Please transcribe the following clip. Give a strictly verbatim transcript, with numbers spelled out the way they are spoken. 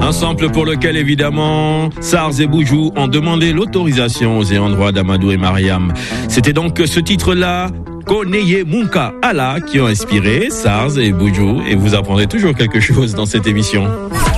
Un sample pour lequel, évidemment, Sars et Buju ont demandé l'autorisation aux ayants droit d'Amadou et Mariam. C'était donc ce titre-là, Koneye Munka Allah, qui ont inspiré Sars et Buju. Et vous apprendrez toujours quelque chose dans cette émission.